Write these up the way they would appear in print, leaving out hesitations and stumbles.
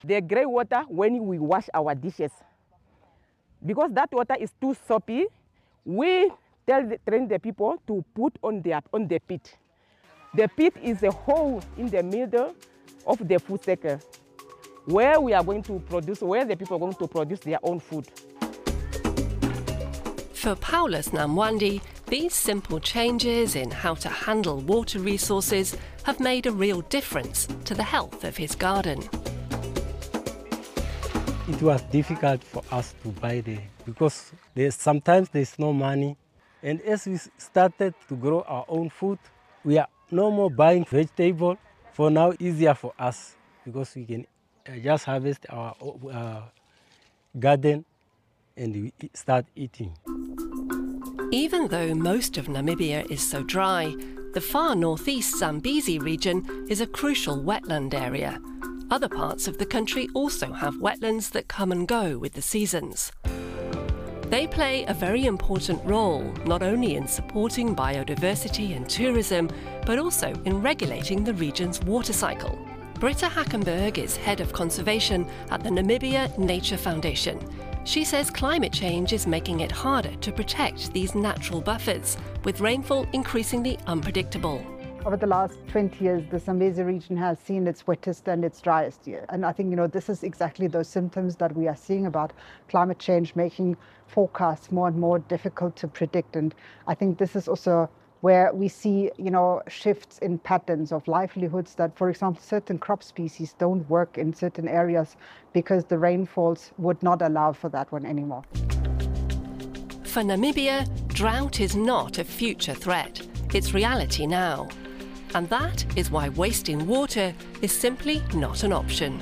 The grey water when we wash our dishes. Because that water is too soapy, we train the people to put on the pit. The pit is a hole in the middle of the food cycle where we are going to produce, where the people are going to produce their own food. For Paulus Namwandi, these simple changes in how to handle water resources have made a real difference to the health of his garden. It was difficult for us to buy because sometimes there's no money. And as we started to grow our own food, we are no more buying vegetable. For now, easier for us because we can just harvest our garden and we start eating. Even though most of Namibia is so dry, the far northeast Zambezi region is a crucial wetland area. Other parts of the country also have wetlands that come and go with the seasons. They play a very important role, not only in supporting biodiversity and tourism, but also in regulating the region's water cycle. Britta Hackenberg is head of conservation at the Namibia Nature Foundation. She says climate change is making it harder to protect these natural buffers, with rainfall increasingly unpredictable. Over the last 20 years, the Zambezi region has seen its wettest and its driest year. And I think, this is exactly those symptoms that we are seeing about climate change making forecasts more and more difficult to predict. And I think this is also where we see, shifts in patterns of livelihoods that, for example, certain crop species don't work in certain areas because the rainfalls would not allow for that one anymore. For Namibia, drought is not a future threat. It's reality now. And that is why wasting water is simply not an option.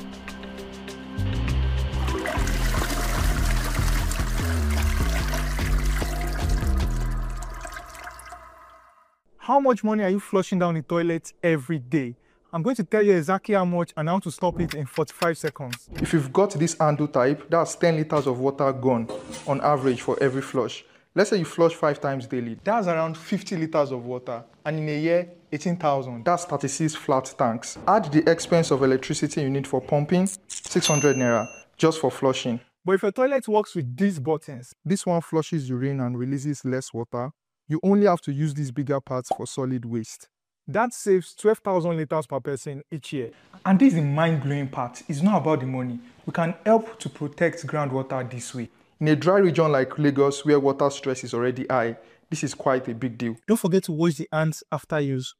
How much money are you flushing down the toilet every day? I'm going to tell you exactly how much and how to stop it in 45 seconds. If you've got this handle type, that's 10 liters of water gone on average for every flush. Let's say you flush 5 times daily. That's around 50 liters of water. And in a year, 18,000. That's 36 flat tanks. Add the expense of electricity you need for pumping, 600 naira, just for flushing. But if your toilet works with these buttons, this one flushes urine and releases less water. You only have to use these bigger parts for solid waste. That saves 12,000 liters per person each year. And this is the mind-blowing part. It's not about the money. We can help to protect groundwater this way. In a dry region like Lagos, where water stress is already high, this is quite a big deal. Don't forget to wash the hands after use.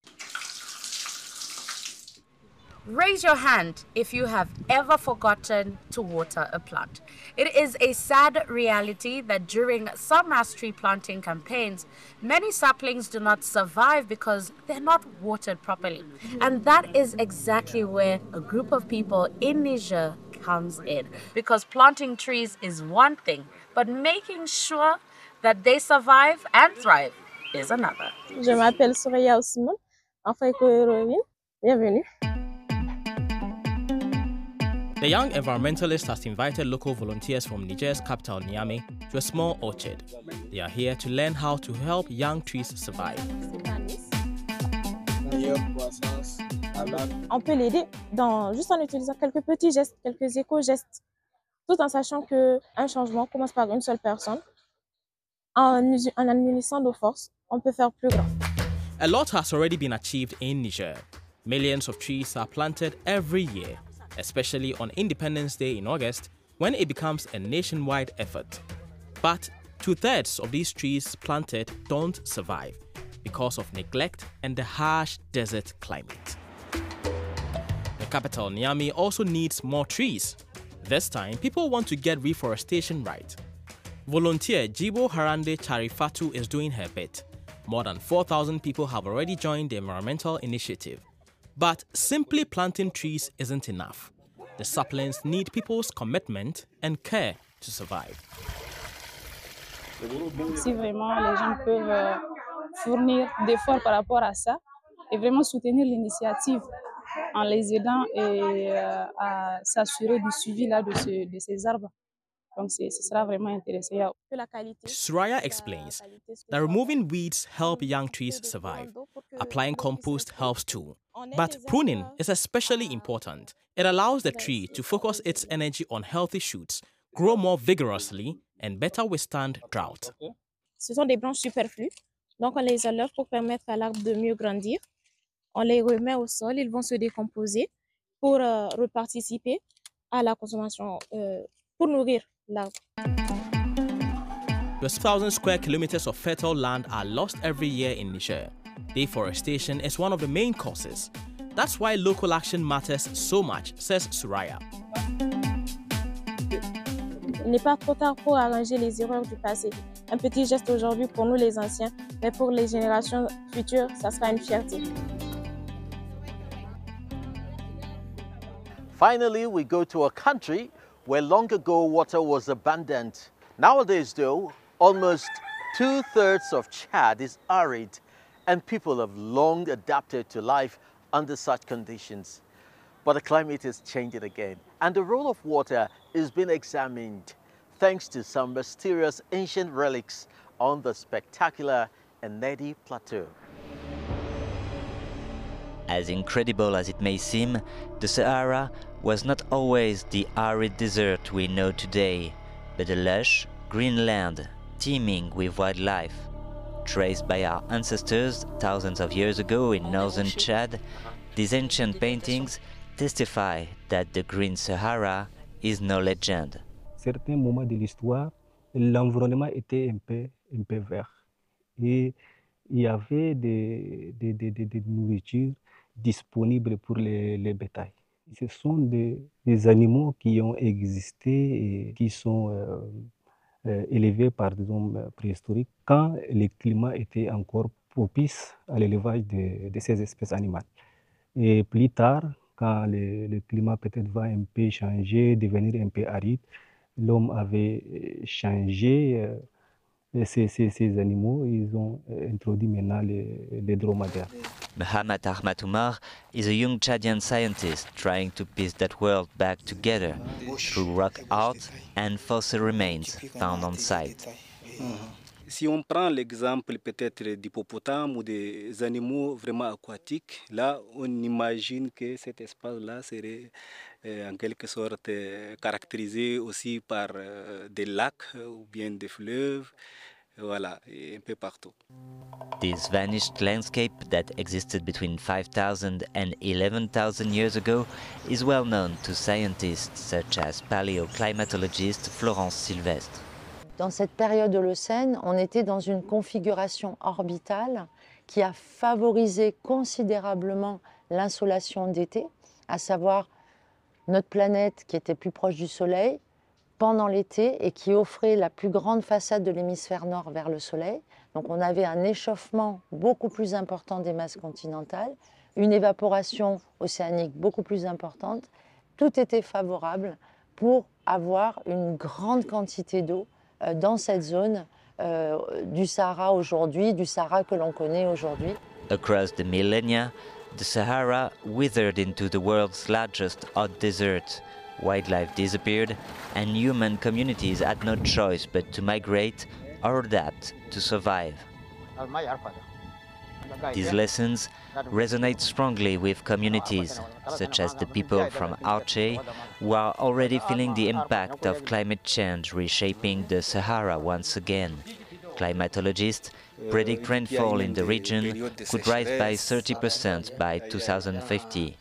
Raise your hand if you have ever forgotten to water a plant. It is a sad reality that during some mass tree planting campaigns, many saplings do not survive because they're not watered properly. And that is exactly where a group of people in Niger comes in. Because planting trees is one thing, but making sure that they survive and thrive is another. Je m'appelle Soraya Ousmane, enfant éco-héroïne. Bienvenue. The young environmentalist has invited local volunteers from Niger's capital, Niamey, to a small orchard. They are here to learn how to help young trees survive. On peut l'aider juste en utilisant quelques petits gestes, quelques éco-gestes, tout en sachant qu'un changement commence par une seule personne. En unissant nos forces, on peut faire plus grand. A lot has already been achieved in Niger. Millions of trees are planted every year, especially on Independence Day in August, when it becomes a nationwide effort. But 2/3 of these trees planted don't survive because of neglect and the harsh desert climate. The capital, Niamey, also needs more trees. This time, people want to get reforestation right. Volunteer Jibo Harande Charifatu is doing her bit. More than 4,000 people have already joined the environmental initiative. But simply planting trees isn't enough. The saplings need people's commitment and care to survive. Si vraiment les gens peuvent fournir d'efforts par rapport à ça et vraiment soutenir l'initiative en les aidant et à s'assurer du suivi là, de ces arbres. Donc, ce sera vraiment intéressant. Suraya explains that removing weeds help young trees survive. Applying compost helps too. But pruning is especially important. It allows the tree to focus its energy on healthy shoots, grow more vigorously, and better withstand drought. Ce sont des branches superflues. Donc, on les enlève pour permettre à l'arbre de mieux grandir. On les remet au sol, ils vont se décomposer pour reparticiper à la consommation, pour nourrir l'arbre. 12,000 square kilometers of fertile land are lost every year in Niger. Deforestation is one of the main causes. That's why local action matters so much, says Suraya. Il n'est pas trop tard pour arranger les erreurs du passé. Un petit geste aujourd'hui pour nous les anciens, mais pour les générations futures, ça sera une fierté. Finally, we go to a country where long ago water was abundant. Nowadays, though, almost 2/3 of Chad is arid, and people have long adapted to life under such conditions. But the climate is changing again, and the role of water is being examined thanks to some mysterious ancient relics on the spectacular Ennedi Plateau. As incredible as it may seem, the Sahara was not always the arid desert we know today, but a lush, green land teeming with wildlife. Traced by our ancestors thousands of years ago in northern Chad, these ancient paintings testify that the Green Sahara is no legend. Certains moments de l'histoire, l'environnement était un peu vert. Et il y avait des nourritures disponibles pour les bétails. Ce sont des animaux qui ont existé et qui sont élevés par des hommes préhistoriques quand le climat était encore propice à l'élevage de ces espèces animales. Et plus tard, quand le climat peut-être va un peu changer, devenir un peu aride, l'homme avait changé ces animaux, ils ont introduit maintenant les dromadaires. Mohamed Ahmad Oumar is a young Chadian scientist trying to piece that world back together through rock art and fossil remains found on site. Si on prend l'exemple peut-être d'hippopotames ou des animaux vraiment aquatiques, là on imagine que cet espace-là serait en quelque sorte caractérisé aussi par des lacs ou bien des fleuves, voilà, et un peu partout. This vanished landscape that existed between 5,000 and 11,000 years ago is well known to scientists such as paléoclimatologist Florence Sylvestre. Dans cette période holocène, on était dans une configuration orbitale qui a favorisé considérablement l'insolation d'été, à savoir notre planète qui était plus proche du Soleil pendant l'été et qui offrait la plus grande façade de l'hémisphère nord vers le Soleil. Donc on avait un échauffement beaucoup plus important des masses continentales, une évaporation océanique beaucoup plus importante. Tout était favorable pour avoir une grande quantité d'eau dans cette zone du Sahara aujourd'hui, du Sahara que l'on connaît aujourd'hui. Across the millennia, the Sahara withered into the world's largest hot desert. Wildlife disappeared, and human communities had no choice but to migrate or adapt to survive. These lessons resonate strongly with communities, such as the people from Arche, who are already feeling the impact of climate change reshaping the Sahara once again. Climatologists predict rainfall in the region could rise by 30% by 2050.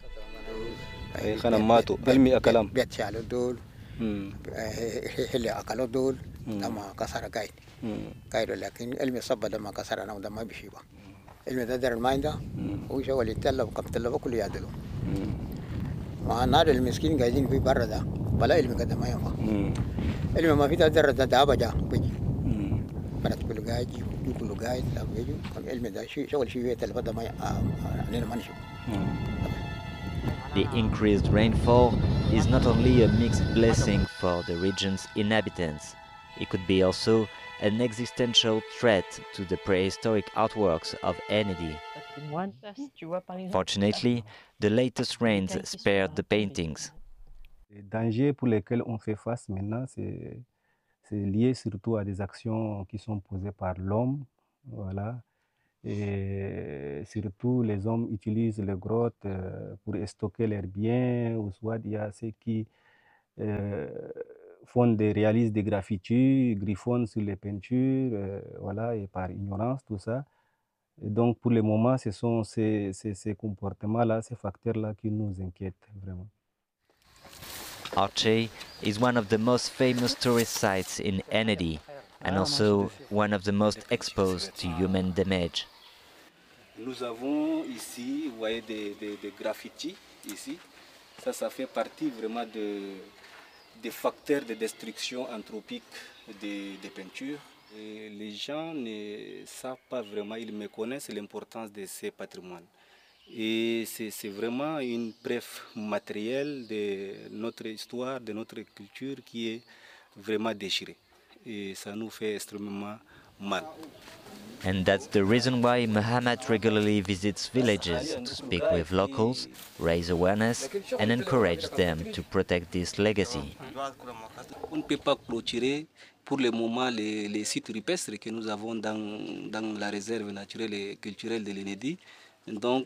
ilmi da dar mainda o sha wali talla kam talla ba kullu yadalo ma nada il miskin gajin fi barada bala ilmi kada ma yamba ilmi ma fi da dar da abaja biji barat kullu gaji kullu gaji da biji kam ilmi da shi shawal shi talla da ma ne man shi. The increased rainfall is not only a mixed blessing for the region's inhabitants, it could be also an existential threat to the prehistoric artworks of Ennedi. Fortunately, the latest rains spared the paintings. Les dangers pour lesquels on fait face maintenant, C'est lié surtout à des actions qui sont posées par l'homme, voilà. Et surtout, les hommes utilisent les grottes pour stocker leurs biens, ou soit il y a ceux qui réalisent des graffitis, griffonnent sur les peintures, voilà, et par ignorance, tout ça. Et donc, pour le moment, ce sont ces comportements-là, ces facteurs-là qui nous inquiètent vraiment. Arche is one of the most famous tourist sites in Enedi, and also one of the most exposed to human damage. Nous avons ici, vous voyez, des graffitis ici. Ça fait partie vraiment des facteurs de destruction anthropique des peintures. Et les gens ne savent pas vraiment, ils méconnaissent l'importance de ces patrimoines. Et c'est vraiment une preuve matérielle de notre histoire, de notre culture qui est vraiment déchirée. Et ça nous fait extrêmement mal. And that's the reason why Mohamed regularly visits villages to speak with locals, raise awareness and encourage them to protect this legacy. On ne peut pas clôturer pour le moment les sites rupestres que nous avons dans la réserve naturelle et culturelle de l'Enedi. Donc,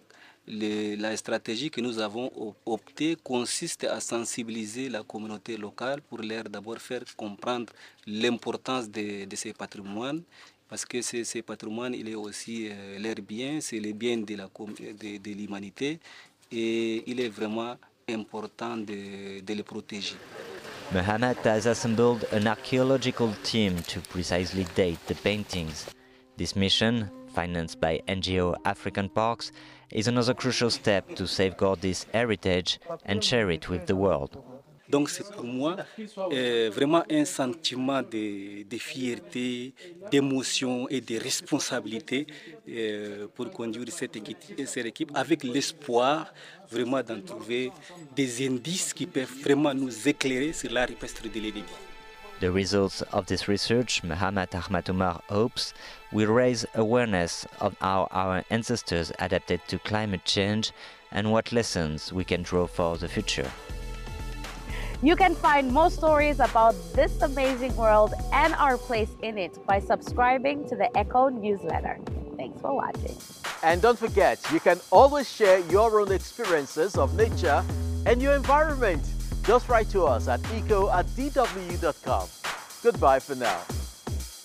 la stratégie que nous avons optée consiste à sensibiliser la communauté locale pour leur d'abord faire comprendre l'importance de ces patrimoines, parce que ces patrimoines, il est aussi leur bien, c'est le bien de l'humanité, et il est vraiment important de les protéger. Mohamed has assembled an archaeological team to precisely date the paintings. This mission, financed by NGO African Parks, is another crucial step to safeguard this heritage and share it with the world. Donc c'est pour moi vraiment un sentiment de fierté, d'émotion et de responsabilité pour conduire cette équipe avec l'espoir vraiment d'en trouver des indices qui peuvent vraiment nous éclairer sur l'art rupestre de l'Enedi. The results of this research, Mohamed Ahmad Omar hopes, will raise awareness of how our ancestors adapted to climate change and what lessons we can draw for the future. You can find more stories about this amazing world and our place in it by subscribing to the Echo newsletter. Thanks for watching. And don't forget, you can always share your own experiences of nature and your environment. Just write to us at eco@dw.com. Goodbye for now.